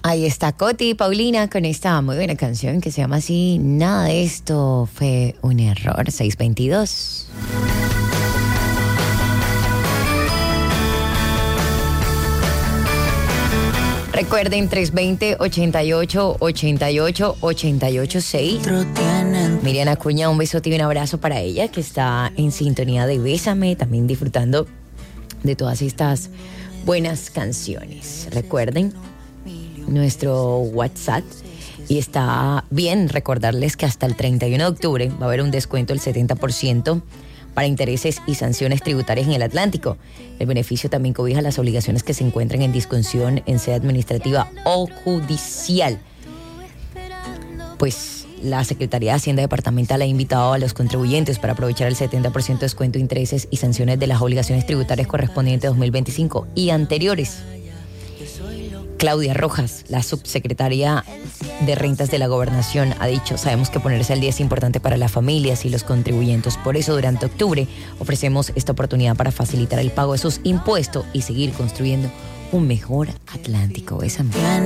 Ahí está Coti y Paulina con esta muy buena canción que se llama así, Nada de esto fue un error, 622. Recuerden 320-88-88-88-6. Miriam Acuña, un besote y un abrazo para ella que está en sintonía de Bésame, también disfrutando de todas estas buenas canciones. Recuerden nuestro WhatsApp y está bien recordarles que hasta el 31 de octubre va a haber un descuento del 70% para intereses y sanciones tributarias en el Atlántico. El beneficio también cobija las obligaciones que se encuentran en discusión en sede administrativa o judicial. Pues la Secretaría de Hacienda Departamental ha invitado a los contribuyentes para aprovechar el 70% de descuento de intereses y sanciones de las obligaciones tributarias correspondientes a 2025 y anteriores. Claudia Rojas, la subsecretaria de Rentas de la Gobernación, ha dicho: sabemos que ponerse al día es importante para las familias y los contribuyentes. Por eso, durante octubre, ofrecemos esta oportunidad para facilitar el pago de sus impuestos y seguir construyendo un mejor Atlántico. Bésame.